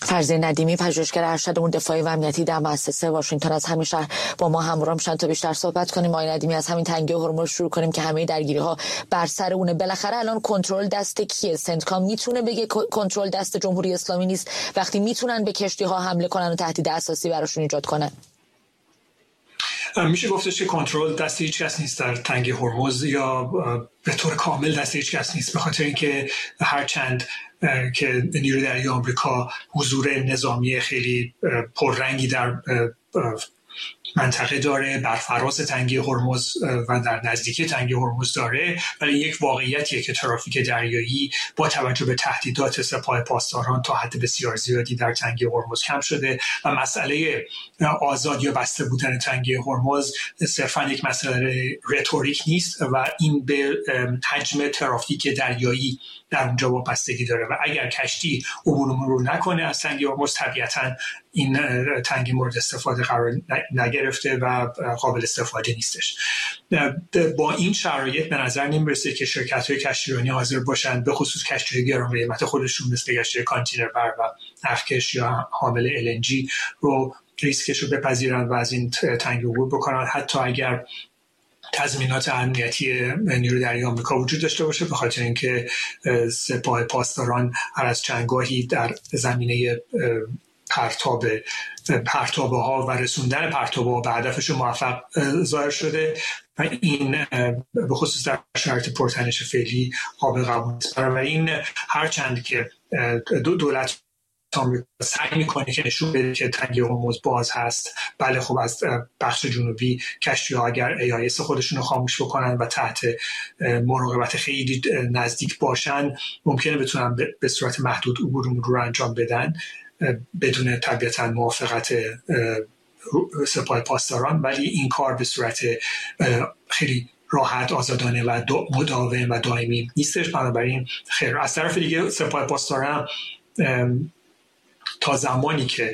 فرزین ندیمی، پژوهشگر ارشد امور دفاعی و امنیتی در مؤسسه واشنگتن از همین شهر با ما همراه میشن تا بیشتر صحبت کنیم. آقای ندیمی، از همین تنگه هرمز شروع کنیم که همه درگیری‌ها بر سر اونه. بالاخره الان کنترل دست کیه؟ سنتکام میتونه بگه کنترل دست جمهوری اسلامی نیست وقتی میتونن به کشتی‌ها حمله کنن و تهدید اساسی براشون ایجاد کنن؟ میشه گفتش که کنترل دست هیچ کس نیست در تنگه هرمز، یا به طور کامل دست هیچ کس نیست، به خاطر اینکه هرچند که نیروی دریایی آمریکا حضور نظامی خیلی پررنگی در منطقه داره، بر فراز تنگه هرمز و در نزدیکی تنگه هرمز داره، ولی یک واقعیتیه که ترافیک دریایی با توجه به تهدیدات سپاه پاسداران تا حد بسیار زیادی در تنگه هرمز کم شده و مسئله آزاد یا بسته بودن تنگه هرمز صرفا یک مسئله رتوریک نیست و این به حجم ترافیک دریایی در اونجا وابستگی داره و اگر کشتی عبور مرور نکنه از تنگه هرمز، طبیعتاً این تنگه مورد استفاده قرار نگرفته و قابل استفاده نیستش. با این شرایط به نظر نمیرسه که شرکت‌های کشتیرانی حاضر باشن، به خصوص کشتی‌های گران قیمت خودشون مثل کشتی کانتینر بر و نفتکش یا حامل LNG رو ریسکش رو بپذیرن و از این تنگه عبور بکنن، حتی اگر تضمینات امنیتی نیروی دریایی آمریکا وجود داشته باشه، به خاطر اینکه سپاه پاسداران هر از چندگاهی در زمینه پرتابه ها و رسوندن پرتابه ها به هدفشون موفق ظاهر شده و این به خصوص در شرایط پرتنش فعلی قابل قبول نیست. بنابراین هرچند که دولت آمریکا سعی میکنه که نشون بده که تنگه هرمز باز هست، بله خب از بخش جنوبی کشتی‌ها اگر AIS خودشون رو خاموش بکنن و تحت مراقبت خیلی نزدیک باشن، ممکنه بتونن به صورت محدود عبور مرور انجام بدن بدون طبیعتاً موافقت سپاه پاسداران، ولی این کار به صورت خیلی راحت، آزادانه و مداوم و دائمی نیستش. بنابراین خیر، از طرف دیگه سپاه پاسداران تا زمانی که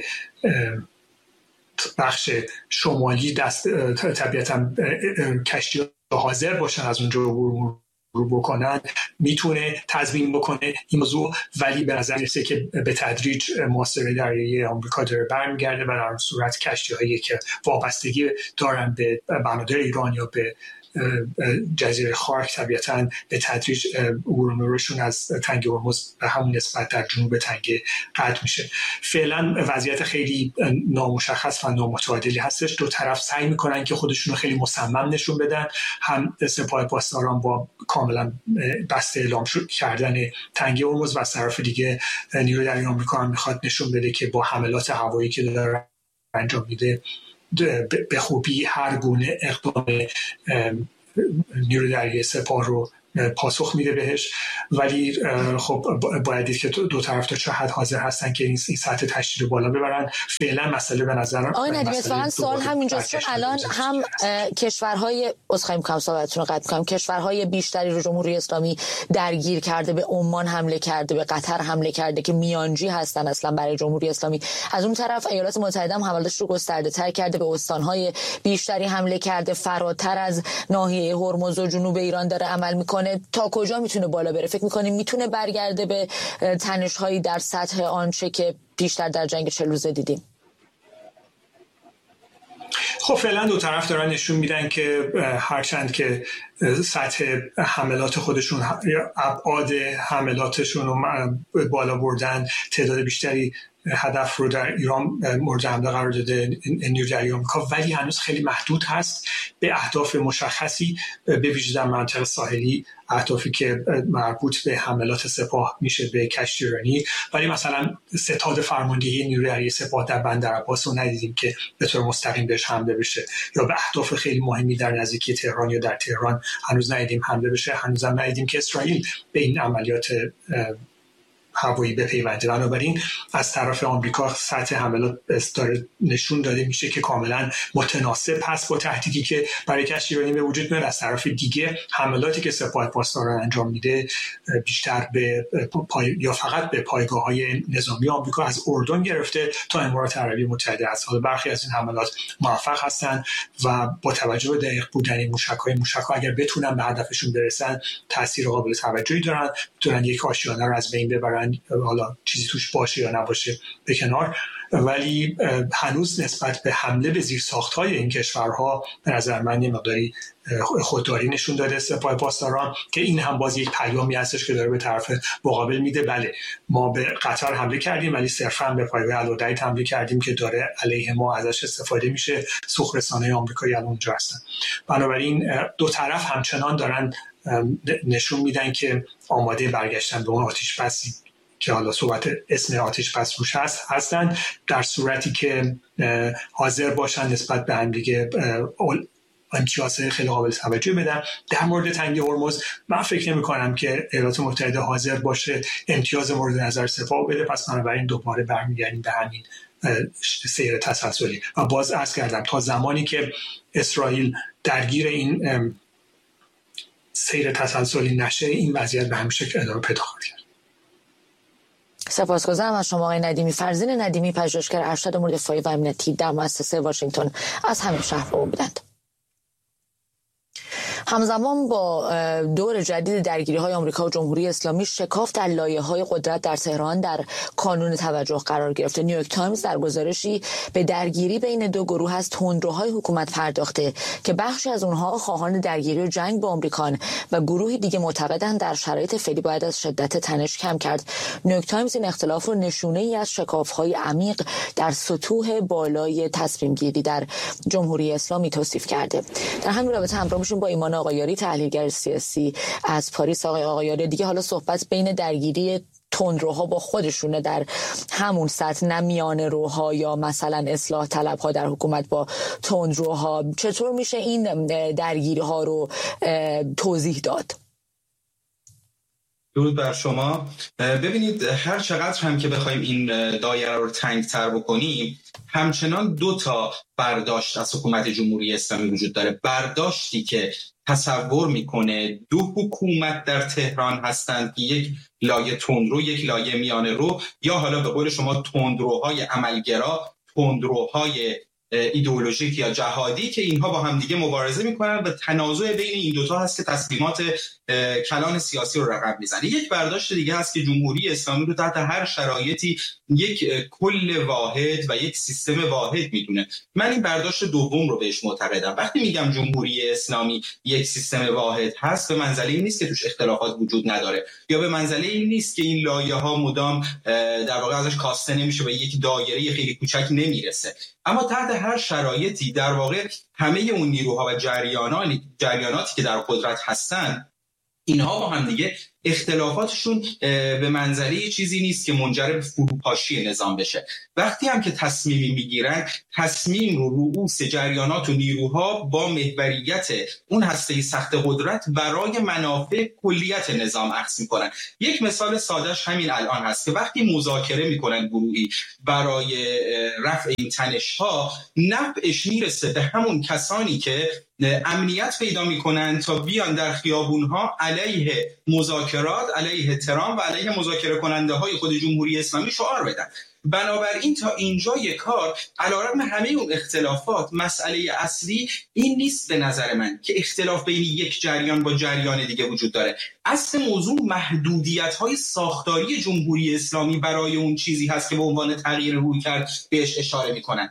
بخش شمالی طبیعتاً کشتی حاضر باشن از اونجا رو بکنن، میتونه تضمین بکنه این موضوع، ولی به نظر میرسه که به تدریج محاصره دریایی آمریکا داره برمیگرده و در صورت کشتی‌هایی که وابستگی دارن به بنادر ایران یا به جزیره خارک طبیعتاً به تدریج عبور و مرورشون از تنگه هرمز به همون نسبت در جنوب تنگه قطع میشه. فعلا وضعیت خیلی نامشخص و نامتعادلی هستش. دو طرف سعی میکنن که خودشون رو خیلی مصمم نشون بدن، هم سپاه پاسداران با کاملا بسته اعلام کردن تنگه هرمز و از طرف دیگه نیروی دریایی آمریکا هم میخواد نشون بده که با حملات هوایی که داره انجام میده به خوبی هر گونه اقدام نیروی دریایی سپاه رو پاسخ میده بهش، ولی خب باید دید که دو طرف تا چه حد حاضر هستن که این سطح تشدید بالا ببرن. فعلا مسئله به نظر آقای ندیمی اتفاقا سوال همینجاست، چون الان هم کشورهای اسخای می‌کنم صحبتتون رو قطع کنم، کشورهای بیشتری رو جمهوری اسلامی درگیر کرده، به عمان حمله کرده، به قطر حمله کرده که میانجی هستن اصلا برای جمهوری اسلامی. از اون طرف ایالات متحده هم حملاتش رو گسترده‌تر کرده، به استانهای بیشتری حمله کرده، فراتر از ناحیه هرمز و جنوب ایران داره عمل میکنه. تا کجا میتونه بالا بره؟ فکر میکنیم میتونه برگرده به تنش‌هایی در سطح آنچه که پیشتر در جنگ 40 روزه دیدیم؟ خب فعلا دو طرف دارن نشون میدن که هرچند که سطح حملات خودشون یا ابعاد حملاتشون رو بالا بردن، تعداد بیشتری هدف رو در ایران مورد حمله قرار داده نیروی دریایی آمریکا، ولی هنوز خیلی محدود هست به اهداف مشخصی، به ویژه در منطقه ساحلی، اهدافی که مربوط به حملات سپاه میشه به کشتیرانی. ولی مثلا ستاد فرماندهی نیروی دریایی سپاه در بندر عباس رو ندیدیم که به طور مستقیم بهش حمله بشه، یا به اهداف خیلی مهمی در نزدیکی تهران یا در تهران هنوز ندیدیم حمله بشه. هنوزم ندیدیم که اسرائیل به این عملیات هوایی بپیونده. بنابراین از طرف آمریکا سطح حملات داره نشون داده میشه که کاملا متناسب هست با تهدیدی که برای کشتیرانی به وجود میاد. از طرف دیگه حملاتی که سپاه پاسداران انجام میده بیشتر به یا فقط به پایگاه‌های نظامی آمریکا از اردن گرفته تا امارات عربی متحده است. حالا برخی از این حملات موفق هستن و با توجه به دقیق بودن این موشک‌ها اگر بتونن به هدفشون برسن تاثیر قابل توجهی دارن، میتونن یک آشیانه رو از بین ببرن. حالا چیزی توش باشه یا نباشه به کنار، ولی هنوز نسبت به حمله به زیرساخت‌های این کشورها به نظر من یه مقداری خودداری نشون داده سپاه پاسداران، که این هم باز یک پیامی هستش که داره به طرف مقابل میده. بله ما به قطر حمله کردیم ولی صرفا به پایگاه الوداعی حمله کردیم که داره علیه ما ازش استفاده میشه، سوخرسان‌های آمریکایی الان اونجا هستن. بنابراین دو طرف همچنان دارن نشون میدن که آماده برگشتن به اون آتش بسی که حالا صحبت اسم آتش بس روش هستن، در صورتی که حاضر باشن نسبت به هم دیگه امتیازهای خیلی قابل توجه بدن. در مورد تنگه هرمز من فکر نمی کنم که ایالات متحده حاضر باشه امتیاز مورد نظر سپاه بده، پس بنابراین دوباره برمیگردیم به همین سیر تسلسلی. و باز عرض کردم تا زمانی که اسرائیل درگیر این سیر تسلسلی نشه این وضعیت به همین شکل ادامه پیدا خواهد کرد. سپاسگزارم از شما آقای ندیمی. فرزین ندیمی، پژوهشگر ارشد امور دفاعی و امنیتی در مؤسسه واشنگتن از همین شهر با بودند. همزمان با دور جدید درگیری‌های آمریکا و جمهوری اسلامی، شکاف در لایه‌های قدرت در تهران در کانون توجه قرار گرفته. نیویورک تایمز در گزارشی به درگیری بین دو گروه از تندروهای حکومت پرداخته که بخشی از اونها خواهان درگیری و جنگ با آمریکان و گروهی دیگه معتقدند در شرایط فعلی باید از شدت تنش کم کرد. نیویورک تایمز این اختلاف رو نشونه‌ای از شکاف‌های عمیق در سطوح بالای تصمیم‌گیری در جمهوری اسلامی توصیف کرده. در همین رابطه همراه میشیم با ایمان آقایاری، تحلیلگر سیاسی از پاریس. آقای آقایاری، دیگه حالا صحبت بین درگیری تندروها با خودشونه در همون سطح، نه میانه روها یا مثلا اصلاح طلبها در حکومت با تندروها. چطور میشه این درگیری ها رو توضیح داد؟ درود بر شما. ببینید هر چقدر هم که بخوایم این دایره رو تنگ‌تر بکنیم، همچنان دو تا برداشت از حکومت جمهوری اسلامی وجود داره. برداشتی که تصور میکنه دو حکومت در تهران هستند که یک لایه تندرو، یک لایه میانه رو، یا حالا به قول شما تندروهای عملگرا، تندروهای ایدئولوژیک یا جهادی، که اینها با هم دیگه مبارزه میکنن و تنازع بین این دوتا هست که تصمیمات کلان سیاسی رو رقم میزنه. یک برداشت دیگه هست که جمهوری اسلامی رو تحت هر شرایطی یک کل واحد و یک سیستم واحد میدونه. من این برداشت دوم رو بهش معتقدم. وقتی میگم جمهوری اسلامی یک سیستم واحد هست، به منزله این نیست که توش اختلافات وجود نداره، یا به منزله این نیست که این لایه‌ها مدام در واقع ازش کاسته نمیشه و یک دایره خیلی کوچک نمیرسه. اما تحت هر شرایطی در واقع همه اون نیروها و جریاناتی که در قدرت هستن، اینها با هم دیگه اختلافاتشون به منظره چیزی نیست که منجر به فروپاشی نظام بشه. وقتی هم که تصمیمی میگیرن، تصمیم رو رؤوس جریانات و نیروها با محوریت اون هسته سخت قدرت برای منافع کلیت نظام اخذ میکنن. یک مثال سادهش همین الان هست که وقتی مذاکره میکنن گروهی برای رفع این تنش‌ها، نفعش میرسه به همون کسانی که امنیت پیدا میکنن تا بیان در خیابونها علیه مذاکرات، علیه ترامپ و علیه مذاکره کننده های خود جمهوری اسلامی شعار بدن. بنابراین تا اینجای کار علیرغم همه اون اختلافات، مسئله اصلی این نیست به نظر من که اختلاف بین یک جریان با جریان دیگه وجود داره. اصل موضوع محدودیت‌های ساختاری جمهوری اسلامی برای اون چیزی هست که به عنوان تغییر رویکرد بهش اشاره میکنن.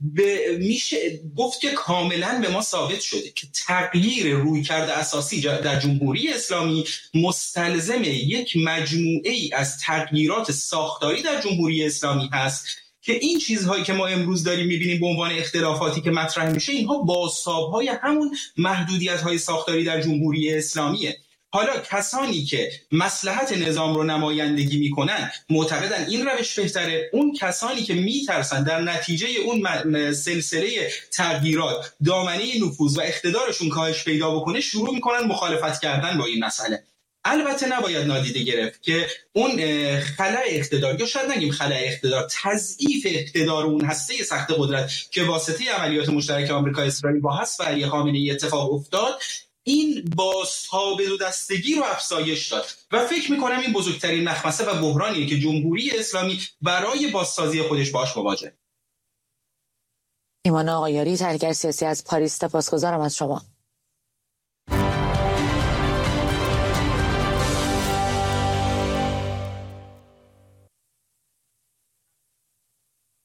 میشه گفت که کاملا به ما ثابت شده که تغییر رویکرد اساسی در جمهوری اسلامی مستلزم یک مجموعه ای از تغییرات ساختاری در جمهوری اسلامی هست که این چیزهایی که ما امروز داریم میبینیم به عنوان اختلافاتی که مطرح میشه، اینها بازتاب‌های همون محدودیت‌های ساختاری در جمهوری اسلامیه. حالا کسانی که مصلحت نظام رو نمایندگی میکنن معتقدن این روش بهتره، اون کسانی که میترسن در نتیجه اون سلسله تغییرات دامنه نفوذ و اقتدارشون کاهش پیدا بکنه، شروع میکنن مخالفت کردن با این مسئله. البته نباید نادیده گرفت که اون خلأ اقتدار، یا شاید نگیم خلأ اقتدار، تضعیف اقتدار اون هسته سخت قدرت که واسطه عملیات مشترک آمریکا اسرائیل با حذف علی خامنه‌ای اتفاق افتاد، این بازتاب دو دستگی رو افزایش داد و فکر میکنم این بزرگترین مخمسه و بحرانیه که جمهوری اسلامی برای بازسازی خودش باش مواجهه. ایمان آقایاری، تحلیلگر سیاسی از پاریس، سپاسگزارم از شما.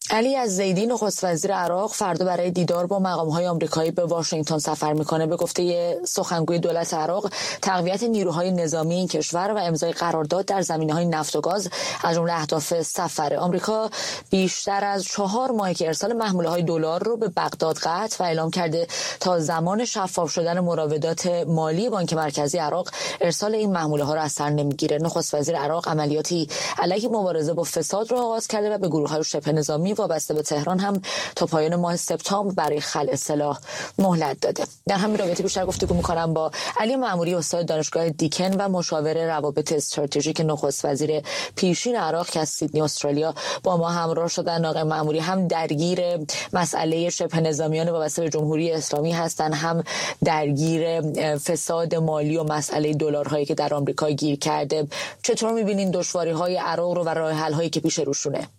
علی عزیزی نخست وزیر عراق فردا برای دیدار با مقام‌های آمریکایی به واشنگتن سفر می‌کنه. به گفته سخنگوی دولت عراق، تقویت نیروهای نظامی این کشور و امضای قرارداد در زمینه‌های نفت و گاز از جمله اهداف سفر. آمریکا بیشتر از 4 ماه که ارسال محموله‌های دلار رو به بغداد قطع و اعلام کرده تا زمان شفاف شدن مراودات مالی بانک مرکزی عراق ارسال این محموله‌ها را از سر نمی‌گیره. نخست وزیر عراق عملیاتی علیه مبارزه با فساد را آغاز کرده و به گروه‌های شبه نظامی وابسته به تهران هم تا پایان ماه سپتامبر برای خلع سلاح مهلت داده. در همین رابطه بیشتر گفتگو می‌کنم با علی مأموری، استاد دانشگاه دیکن و مشاور روابط استراتژیک نخست وزیر پیشین عراق که از سیدنی استرالیا با ما همراه شدن. آقای مأموری هم درگیر مسئله شبه نظامیان وابسته به جمهوری اسلامی هستند، هم درگیر فساد مالی و مسئله دلارهایی که در آمریکا گیر کرده. چطور می‌بینین دشواری‌های عراق رو و راه حل‌هایی که پیش روشونه؟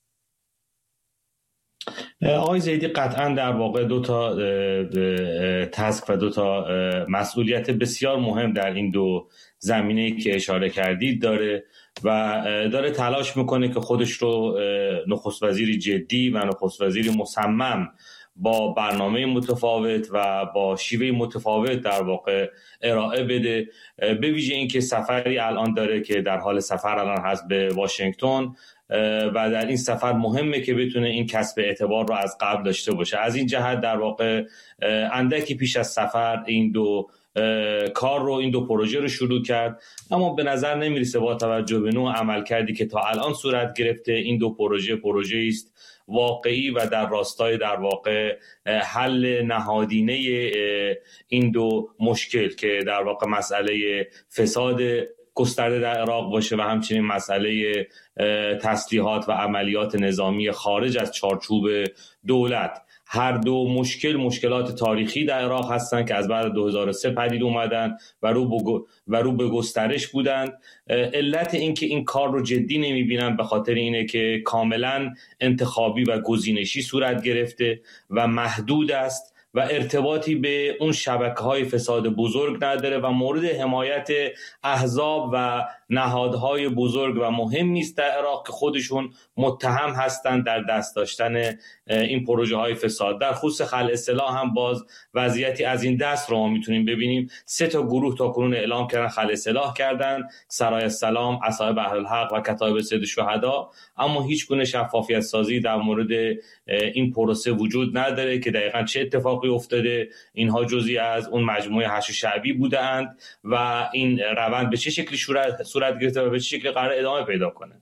آقای زیدی قطعا در واقع 2 تا تسک و 2 تا مسئولیت بسیار مهم در این 2 زمینه‌ای که اشاره کردید داره و داره تلاش میکنه که خودش رو نخست وزیری جدی و نخست وزیری مصمم با برنامه متفاوت و با شیوه متفاوت در واقع ارائه بده. به ویژه این که سفری الان داره که در حال سفر الان هست به واشنگتن و در این سفر مهمه که بتونه این کسب اعتبار رو از قبل داشته باشه. از این جهت در واقع اندکی پیش از سفر این 2 کار رو، این 2 پروژه رو شروع کرد، اما به نظر نمیرسه با توجه به نوع عملکردی که تا الان صورت گرفته این 2 پروژه است واقعی و در راستای در واقع حل نهادینه این 2 مشکل که در واقع مسئله فساد گسترده در عراق باشه و همچنین مسئله تسلیحات و عملیات نظامی خارج از چارچوب دولت. هر 2 مشکلات تاریخی در عراق هستند که از بعد 2003 پدید اومدن و رو به گسترش بودند. علت این که این کار رو جدی نمیبینن به خاطر اینه که کاملا انتخابی و گزینشی صورت گرفته و محدود است و ارتباطی به اون شبکه‌های فساد بزرگ نداره و مورد حمایت احزاب و نهادهای بزرگ و مهم نیست در عراق که خودشون متهم هستند در دست داشتن این پروژه های فساد. در خصوص خلع سلاح هم باز وضعیتی از این دست رو ما میتونیم ببینیم. 3 تا گروه تا کنون اعلام کردن خلع سلاح کردن: سرای السلام، اصحاب اهل الحق و کتایب سید الشهدا، اما هیچ گونه شفافیت سازی در مورد این پروسه وجود نداره که دقیقاً چه اتفاقی افتاده. اینها جزئی از اون مجموعه حشد شعبی بودند و این روند به چه شکلی صورت گرفته و به چه شکلی قرار ادامه پیدا کنه.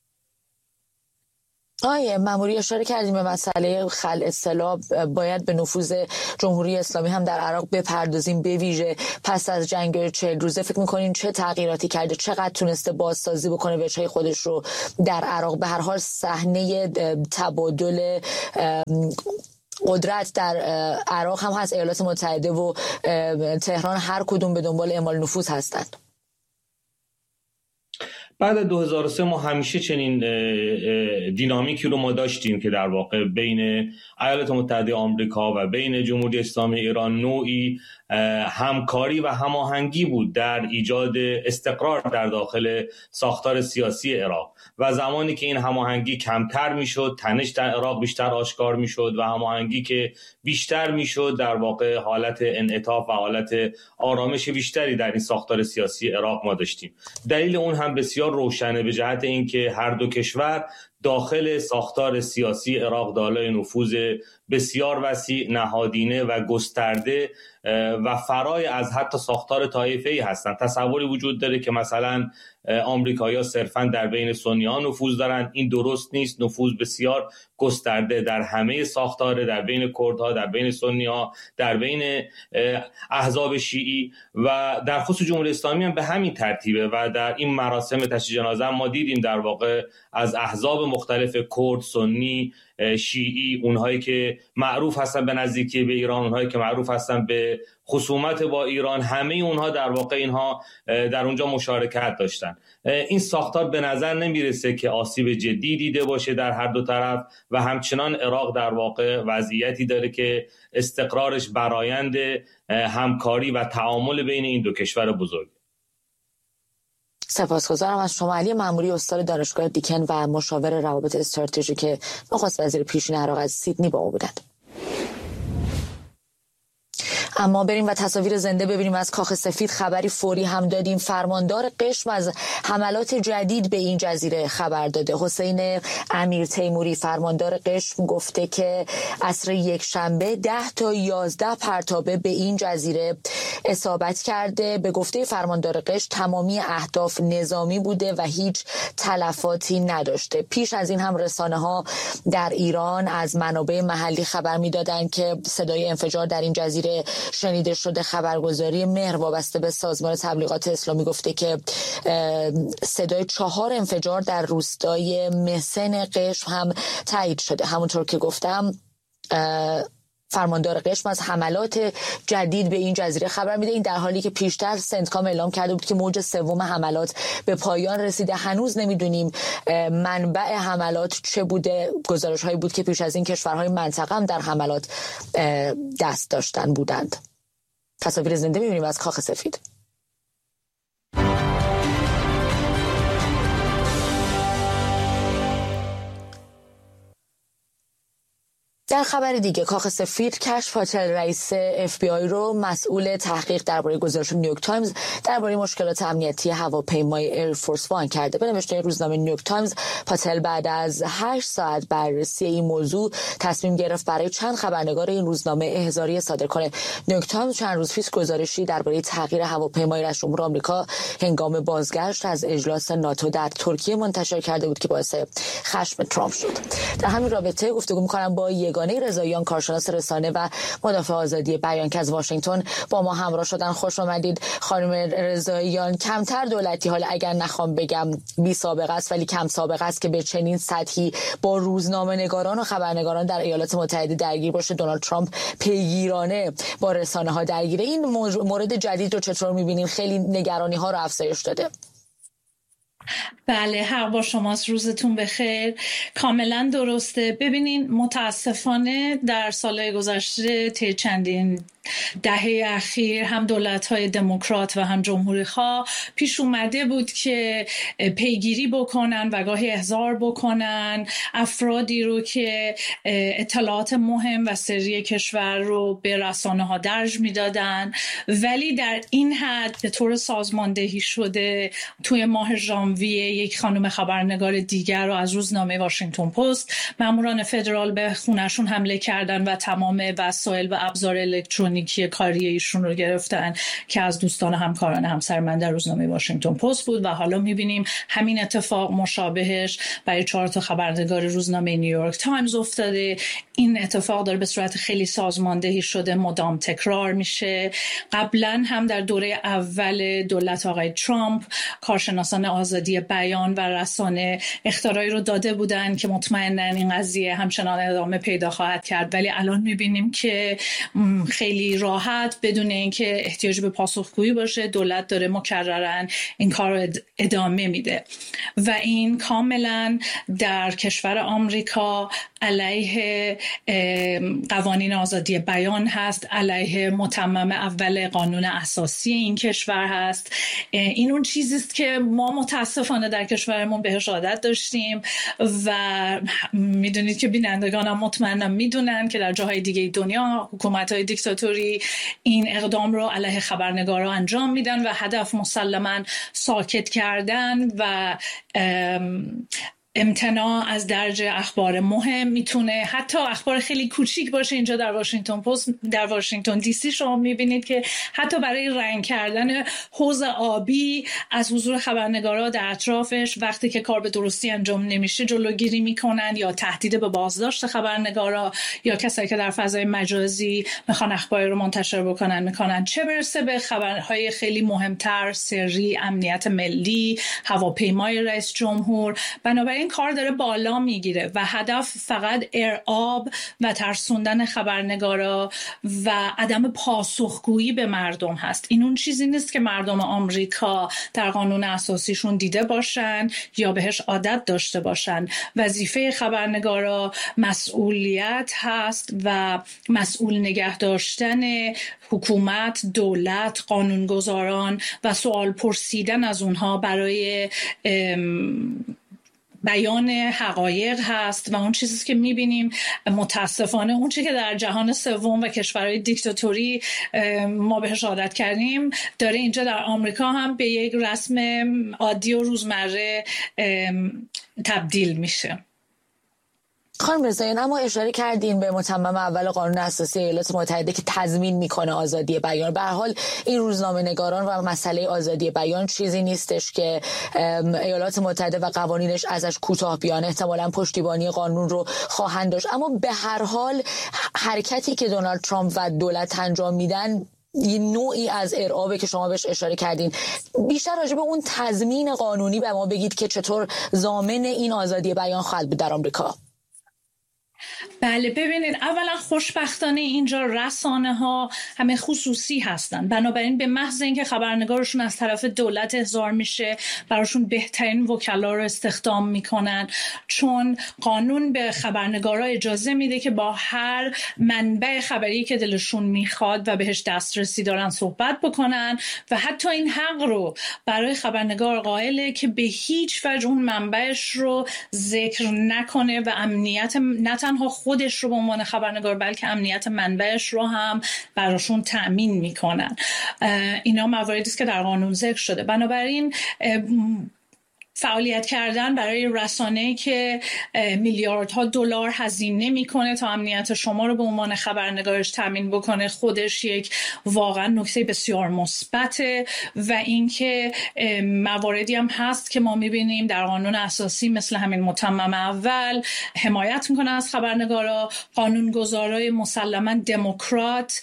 آقای مأموری اشاره کردیم به مسئله خلع سلاح. باید به نفوذ جمهوری اسلامی هم در عراق بپردازیم، به ویژه پس از جنگ 40 روزه. فکر می‌کنین چه تغییراتی کرده، چقدر تونسته بازسازی بکنه وجه‌های خودش رو در عراق؟ به هر حال صحنه تبادل قدرت در عراق هم هست. ایالات متحده و تهران هر کدوم به دنبال اعمال نفوذ هستند. بعد از 2003 ما همیشه چنین دینامیکی رو ما داشتیم که در واقع بین ایالات متحده آمریکا و بین جمهوری اسلامی ایران نوعی همکاری و هماهنگی بود در ایجاد استقرار در داخل ساختار سیاسی عراق و زمانی که این هماهنگی کمتر میشد، تنش در عراق بیشتر آشکار میشد و هماهنگی که بیشتر میشد، در واقع حالت انعطاف و حالت آرامش بیشتری در این ساختار سیاسی عراق ما داشتیم. دلیل اون هم بسیار روشنه به جهت اینکه هر 2 کشور داخل ساختار سیاسی عراق دارای نفوذ بسیار وسیع، نهادینه و گسترده و فرای از حتی ساختار طایفه‌ای هستند. تصوری وجود داره که مثلا آمریکایی‌ها صرفاً در بین سنی‌ها نفوذ دارن. این درست نیست. نفوذ بسیار گسترده در همه ساختار، در بین کردها، در بین سنی‌ها، در بین احزاب شیعی و در خصوص جمهوری اسلامی هم به همین ترتیبه و در این مراسم تشییع جنازه ما دیدیم در واقع از احزاب مختلف کرد، سنی، شیعی، اونهایی که معروف هستن به نزدیکی به ایران، اونهایی که معروف هستن به خصومت با ایران، همه اونها در واقع اینها در اونجا مشارکت داشتن. این ساختار به نظر نمیرسه که آسیب جدی دیده باشه در هر 2 طرف و همچنان عراق در واقع وضعیتی داره که استقرارش برآیند همکاری و تعامل بین این 2 کشور بزرگ. سپاسگزارم از شما علی مأموری، استاد دانشگاه دیکن و مشاور روابط استراتژیک نخست وزیر پیشین عراق از سیدنی با ما بودند. اما بریم و تصاویر زنده ببینیم از کاخ سفید. خبری فوری هم دادیم. فرماندار قشم از حملات جدید به این جزیره خبر داده. حسین امیر تیموری فرماندار قشم گفته که عصر یک شنبه 10 تا 11 پرتابه به این جزیره اصابت کرده. به گفته فرماندار قشم تمامی اهداف نظامی بوده و هیچ تلفاتی نداشته. پیش از این هم رسانه‌ها در ایران از منابع محلی خبر می‌دادند که صدای انفجار در این جزیره شنیده شده. خبرگزاری مهر وابسته به سازمان تبلیغات اسلامی گفته که صدای 4 انفجار در روستای محسن قشم هم تایید شده. همونطور که گفتم فرماندار قشم از حملات جدید به این جزیره خبر میده. این در حالی که پیشتر سنتکام اعلام کرده بود که موج سوم حملات به پایان رسیده. هنوز نمیدونیم منبع حملات چه بوده. گزارش هایی بود که پیش از این کشورهای منطقه هم در حملات دست داشتن بودند. تصاویر زنده میبینیم از کاخ سفید. در خبر دیگه کاخ سفید کشف پاتل رئیس FBI رو مسئول تحقیق درباره گزارش نیویورک تایمز درباره مشکلات امنیتی هواپیمای ایرفورس وان کرده. به نوشته روزنامه نیویورک تایمز پاتل بعد از 8 ساعت بررسی این موضوع تصمیم گرفت برای چند خبرنگار این روزنامه احضاریه صادر کنه. نیویورک تایمز چند روز پیش گزارشی درباره تغییر هواپیمای رئیس جمهور آمریکا هنگام بازگشت از اجلاس ناتو در ترکیه منتشر کرده بود که باعث خشم ترامپ شد. در همین رابطه گفتگو می‌کنم با یگانه رضاییان، کارشناس رسانه و مدافع آزادی بیان که از واشنگتن با ما همراه شدن. خوش آمدید خانم رضاییان. کمتر دولتی، حالا اگر نخوام بگم بی سابقه است ولی کم سابقه است که به چنین سطحی با روزنامه‌نگاران و خبرنگاران در ایالات متحده درگیر باشه. دونالد ترامپ پیگیرانه با رسانه‌ها درگیره. این مورد جدید رو چطور می‌بینین؟ خیلی نگرانی‌ها رو افزایش داده. بله، حق با شماست. روزتون بخیر. کاملا درسته. ببینین متاسفانه در سالهای گذشته طی چندین دهه اخیر هم دولت‌های دموکرات و هم جمهوری‌خواه پیش اومده بود که پیگیری بکنن و گاهی احضار بکنن افرادی رو که اطلاعات مهم و سری کشور رو به رسانه‌ها درج میدادن، ولی در این حد به طور سازماندهی شده توی ماه ژانویه یک خانم خبرنگار دیگر رو از روزنامه واشنگتن پست ماموران فدرال به خونه‌شون حمله کردن و تمام وسایل و ابزار الکترونیکی کاری ایشون رو گرفتن که از دوستان همکاران همسر من در روزنامه واشنگتن پست بود. و حالا می‌بینیم همین اتفاق مشابهش برای 4 تا خبرنگار روزنامه نیویورک تایمز افتاده. این اتفاق داره به صورت خیلی سازماندهی شده، مدام تکرار میشه. قبلا هم در دوره اول دولت آقای ترامپ کارشناسان آزادی بیان و رسانه اخطارایی رو داده بودن که مطمئناً این قضیه همچنان ادامه پیدا خواهد کرد، ولی الان می‌بینیم که خیلی راحت بدون اینکه احتیاج به پاسخگویی باشه دولت داره مکرراً این کار رو ادامه میده و این کاملاً در کشور آمریکا علیه قوانین آزادی بیان هست، علیه متمم اول قانون اساسی این کشور هست. این اون چیزی است که ما متاسفانه در کشورمون بهش عادت داشتیم و میدونید که بینندگان هم مطمئنم میدونن که در جاهای دیگه دنیا حکومت‌های دیکتاتوری این اقدام رو علیه خبرنگارا انجام میدن و هدف مسلماً ساکت کردن و امتناع از درج اخبار مهم. میتونه حتی اخبار خیلی کوچیک باشه. اینجا در واشنگتن پست در واشنگتن دی سی شما میبینید که حتی برای رنگ کردن حوض آبی از حضور خبرنگارا در اطرافش وقتی که کار به درستی انجام نمیشه جلوگیری میکنن یا تهدید به بازداشت خبرنگارا یا کسایی که در فضای مجازی میخوان اخبار رو منتشر بکنن میکنن، چه برسه به خبرهای خیلی مهمتر، سری، امنیت ملی، هواپیمای رئیس جمهور. بنابراین این کار داره بالا میگیره و هدف فقط ارعاب و ترسوندن خبرنگارا و عدم پاسخگویی به مردم هست. این اون چیزی نیست که مردم آمریکا در قانون اساسیشون دیده باشن یا بهش عادت داشته باشن. وظیفه خبرنگارا مسئولیت هست و مسئول نگه داشتن حکومت، دولت، قانونگذاران و سوال پرسیدن از اونها برای بیان حقایق هست و اون چیزی که میبینیم متاسفانه اون چیزی که در جهان سوم و کشورهای دیکتاتوری ما بهش عادت کردیم داره اینجا در آمریکا هم به یک رسم عادی و روزمره تبدیل میشه. خانم رضاییان، اما اشاره کردین به متمم اول قانون اساسی ایالات متحده که تضمین میکنه آزادی بیان. به هر حال این روزنامه‌نگاران و مسئله آزادی بیان چیزی نیستش که ایالات متحده و قوانینش ازش کوتاه بیان. احتمالاً پشتیبانی قانون رو خواهند داشت، اما به هر حال حرکتی که دونالد ترامپ و دولت انجام میدن یه نوعی از ارعابه که شما بهش اشاره کردین. بیشتر راجع به اون تضمین قانونی به ما بگید که چطور ضامن این آزادی بیان خواهد بود در آمریکا. بله، ببینید، اولا خوشبختانه اینجا رسانه ها همه خصوصی هستن، بنابراین به محض اینکه خبرنگارشون از طرف دولت احضار میشه براشون بهترین وکلا رو استخدام میکنن، چون قانون به خبرنگارا اجازه میده که با هر منبع خبری که دلشون میخواد و بهش دسترسی دارن صحبت بکنن و حتی این حق رو برای خبرنگار قائله که به هیچ وجه اون منبعش رو ذکر نکنه و امنیت نه تنها خودش رو به عنوان خبرنگار بلکه امنیت منبعش رو هم براشون تأمین میکنن. اینا مواردی است که در قانون ذکر شده. بنابراین فعالیت کردن برای رسانه‌ای که میلیاردها دلار هزینه میکنه تا امنیت شما رو به عنوان خبرنگارش تامین بکنه خودش یک واقعا نکته بسیار مثبته و اینکه مواردی هم هست که ما میبینیم در قانون اساسی مثل همین متمم اول حمایت میکنه از خبرنگارا. قانونگذارای مسلما دموکرات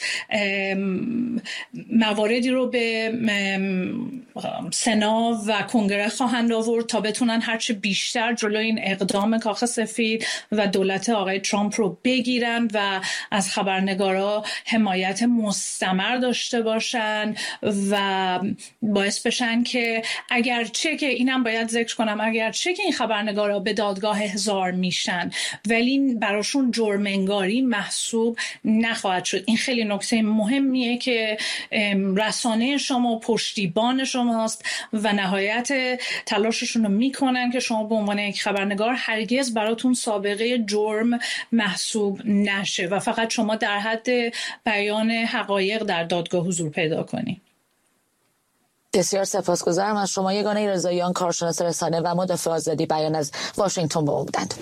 مواردی رو به سنا و کنگره خواهند آورد تا بتونن هرچه بیشتر جلوی این اقدام کاخ سفید و دولت آقای ترامپ رو بگیرن و از خبرنگارا حمایت مستمر داشته باشن و باعث بشن که اگرچه که اینم باید ذکر کنم، اگرچه که این خبرنگارا به دادگاه احضار میشن ولی براشون جرم انگاری محسوب نخواهد شد. این خیلی نکته مهمیه که رسانه شما پشتیبان شماست و نهایت تلاششون رو میکنن که شما به عنوان یک خبرنگار هرگز براتون سابقه جرم محسوب نشه و فقط شما در حد بیان حقایق در دادگاه حضور پیدا کنید. بسیار سپاسگزارم از شما. یگانه رضاییان، کارشناس رسانه و مدافع آزادی بیان از واشنگتن با ما بودند.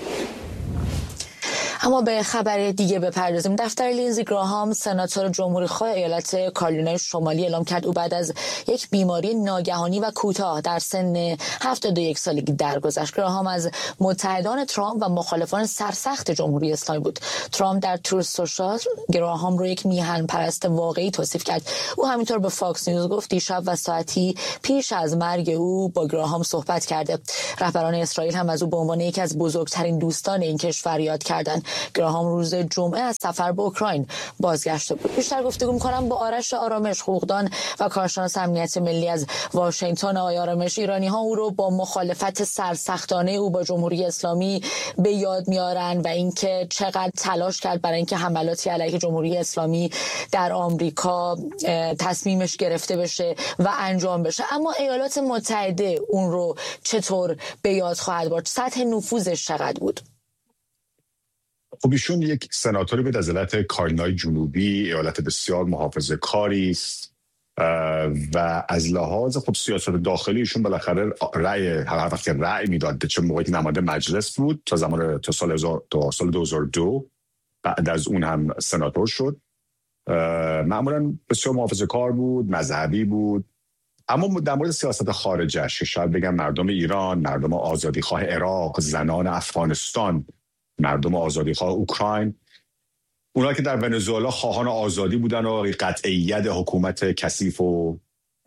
اما به خبر دیگه بپردازیم. دفتر لینزی گراهام، سناتور جمهوریخواه ایالت کارولینای شمالی، اعلام کرد او بعد از یک بیماری ناگهانی و کوتاه در سن 71 سالگی درگذشت. گراهام از متحدان ترامپ و مخالفان سرسخت جمهوری اسلامی بود. ترامپ در تروث سوشال گراهام رو یک میهن پرست واقعی توصیف کرد. او همینطور به فاکس نیوز گفت دیشب و ساعتی پیش از مرگ او با گراهام صحبت کرده. رهبران اسرائیل هم از او به عنوان یکی از بزرگترین دوستان این کشور یاد کردند. گراهام روز جمعه از سفر به اوکراین بازگشته بود. بیشتر گفتگو می‌کنم با آرش آرامش، حقوقدان و کارشناس امنیت ملی از واشنگتن. آقای آرامش، ایرانی‌ها او رو با مخالفت سرسختانه او با جمهوری اسلامی به یاد میارن و اینکه چقدر تلاش کرد برای اینکه حملاتی علیه جمهوری اسلامی در آمریکا تصمیمش گرفته بشه و انجام بشه. اما ایالات متحده اون رو چطور به یاد خواهد برد؟ سطح نفوذش چقدر بود؟ خب ایشون یک سناتوری بود از ایالت کارولینای جنوبی، ایالت بسیار محافظه‌کاری است و از لحاظ خب سیاست داخلی ایشون بالاخره هر وقت رأی میداد، چه موقعی که نماینده مجلس بود تا سال 2002، بعد از اون هم سناتور شد. معمولا بسیار محافظه‌کار بود، مذهبی بود. اما در مورد سیاست خارجش، شاید بگم مردم ایران، مردم آزادیخواه عراق، زنان افغانستان، مردم آزادیخواه اوکراین، اونها که در ونزوئلا خواهان آزادی بودن و قطعیت حکومت کثیف و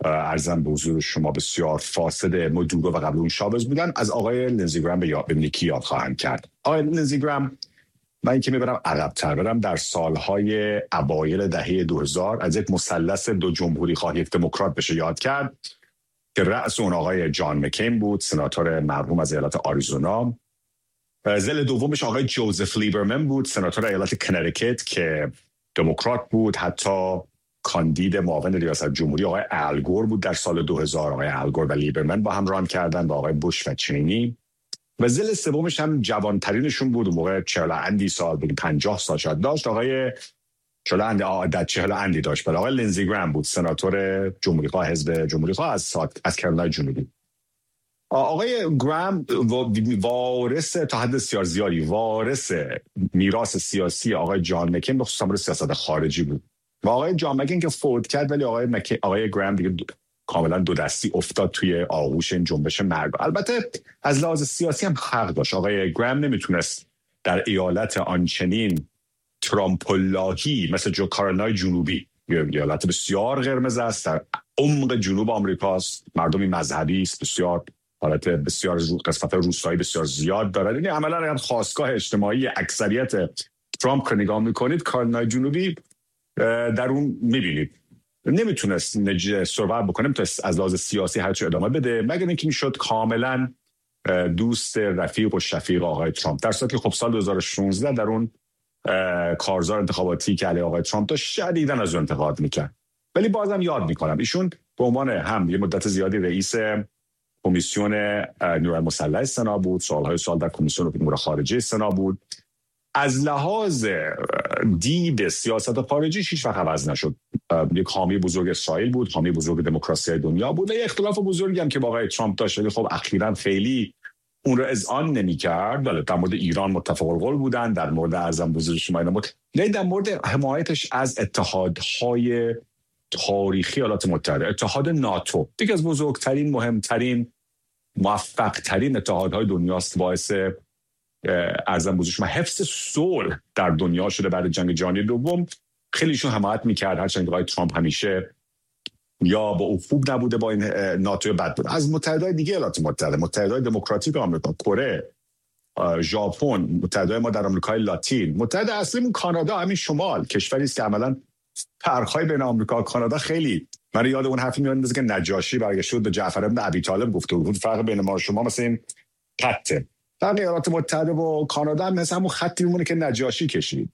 عرضم به حضور شما بسیار فاسد مدورو و قبل اون شابز بودن. از آقای لینزی گرام به نیکی یاد خواهم کرد. آقای لینزی گرام، من اینکه میبرم عقب‌تر برم، در سالهای اوایل دهه 2000 از یک مثلث دو جمهوری خواه یک دموکرات بشه یاد کرد که رأس اون آقای جان مکین بود، سناتور مرحوم از ایالت آریزونا. ضلع دومش آقای جوزف لیبرمن بود، سناتور ایالت کنریکت که دموکرات بود. حتی کاندید معاون ریاست جمهوری آقای الگور بود در سال 2000. آقای الگور و لیبرمن با هم ران کردن با آقای بوش و چینی. و ضلع سومش هم جوانترینشون بود، اون موقع 40 سال بود، 50 سال شاید داشت، آقای 40 داشت، ولی آقای لینزی گرام بود، سناتور جمهوری خواه حزب جمهوری خواه از کرولای جنوبی. آقای گرام وارث تا حد بسیار زیادی وارث میراث سیاسی آقای جان مکین به خصوص امور سیاست خارجی بود. و آقای جان مکین که فوت کرد، ولی آقای گرام دیگه کاملا دو دستی افتاد توی آغوش این جنبش مرگ. البته از لحاظ سیاسی هم حق داشت. آقای گرام نمیتونست در ایالت آنچنین ترامپولاهی مثل جو کارولینای جنوبی، ایالت بسیار قرمز است، در عمق جنوب آمریکاست، مردمی مذهبی است، بسیار حالت بسیار قسمت روستایی بسیار زیاد داره. یعنی عملا اگر خواستگاه اجتماعی اکثریت ترامپ رو نگاه میکنید، کارولینای جنوبی در اون میبینید نمیتونست سروایو بکنه، نمیتونست از لحاظ سیاسی هرچی ادامه بده، مگر اینکه میشد کاملا دوست رفیق و شفیق آقای ترامپ. در صورتی که خب سال 2016 در اون کارزار انتخاباتی که علیه آقای ترامپ داشت شدیداً از اون انتقاد میکرد. ولی بازم یاد میکنم ایشون به عنوان هم یه مدت زیادی رئیس کمیسیون نیروهای مسلح سنا بود، سالهای سال در کمیسیون امور خارجه سنا بود. از لحاظ دید سیاست خارجی هیچ وقت عوض نشد. یک حامی بزرگ اسرائیل بود، حامی بزرگ دموکراسی دنیا بود. یه اختلاف بزرگی هم که با آقای ترامپ داشت، ولی خب اخیراً خیلی اون رو اذعان نمی‌کرد. ولی در مورد ایران متفق القول بودن، در مورد ارزم بزرگ شما اینا بود، در مورد حمایتش از اتحادهای تاریخی ایالات متحده، اتحاد ناتو، یکی از بزرگترین، مهمترین، موفق‌ترین اتحادهای دنیاست، باعث ارزم بزرگ شما حفظ صلح در دنیا شده بعد جنگ جهانی دوم. خیلیشون حمایت می‌کرد، هرچند آقای ترامپ همیشه یا با او خوب نبوده، با این ناتو بد بود. از متحدهای دیگه ایالات متحده، متحدهای دموکراتیک آمریکا، کره، ژاپن، متحدهای ما در آمریکای لاتین، متحد اصلیمون کانادا، همین شمال، کشوری است که عملاً فرق‌های بین آمریکا و کانادا خیلی، من یاد اون حرفی میاد که نجاشی برگشت به جعفر بن ابی طالب گفته بود فرق بین ما و شما مثلا این خطه. در ایالات متحده و کانادا هم مثلا همون خطی میمونه که نجاشی کشید.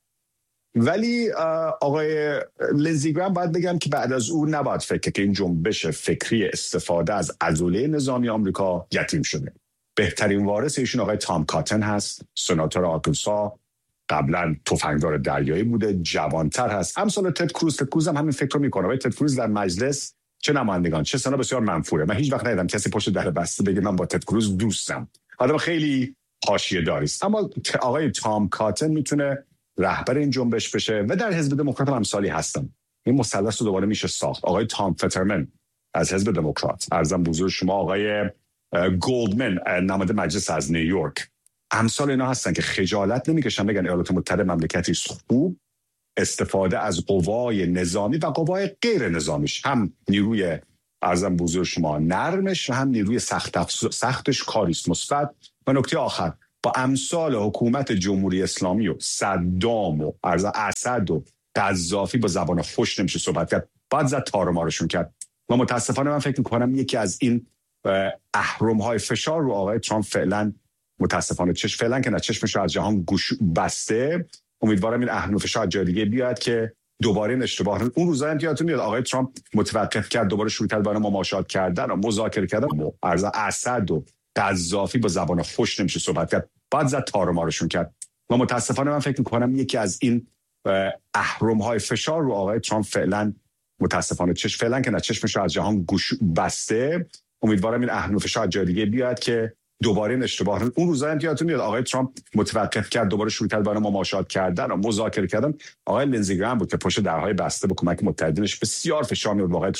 ولی آقای لینزی گرام باید بگم که بعد از اون نباید فکر که این جنبش فکری استفاده از عضله نظامی آمریکا یتیم شده. بهترین وارث ایشون آقای تام کاتن هست، سناتور آرکانسا، قبلا تفنگدار دریایی بوده، جوانتر هست، همسال تد کروز هم همین فکر رو میکنه. تد کروز در مجلس چه نمایندگان چه سنا بسیار منفوره. من هیچ وقت ندیدم کسی پشت در بسته بگه من با تد کروز دوستم. آدم خیلی حاشیه داری است. اما آقای تام کاتن میتونه رهبر این جنبش بشه و در حزب دموکرات هم امثالی هستن. این مثلث رو دوباره میشه ساخت. آقای تام فترمن از حزب دموکرات، ارزم بزرگ شما آقای گولدمن نماینده مجلس از نیویورک، امثال اینا هستن که خجالت نمیکشن بگن ایالات متحده مملکتی خوب، استفاده از قوای نظامی و قوای غیر نظامیش، هم نیروی ارزم بزرگ شما نرمش و هم نیروی سختش کاریست مثبت. و نکته آخر، با امثال حکومت جمهوری اسلامی و صدام و اسد و قذافی با زبان خوش نمیشه صحبت کرد، باید زد تارمارشون کرد. و متاسفانه من فکر میکنم یکی از این اهرم‌های فشار رو آقای ترامپ فعلا متاسفانه فعلا که نه چشمش رو از جهان گوش بسته. امیدوارم این اهرم فشار جای دیگه بیاد که دوباره این اشتباه اون روزا یادتون میاد آقای ترامپ متوقف کرد، دوباره شروع کرد برای مماشات کردن و مذاکره کردن. اسد و قذافی با زبان خوش نمیشه صحبت کرد، باید زد تارمارشون کرد. و متاسفانه من فکر میکنم یکی از این اهرم‌های فشار رو آقای ترامپ فعلا متاسفانه فعلا که نه چشمش رو از جهان گوش بسته. امیدوارم این اهرم فشار جای دیگه بیاد که دوباره این اشتباه اون روزا یادتون میاد آقای ترامپ متوقف کرد، دوباره شروع کرد برای مماشات کردن و مذاکره کردن. آقای لینزی گرام بود که پشت درهای بسته با کمک متحدینش بسیار فشار می‌آورد.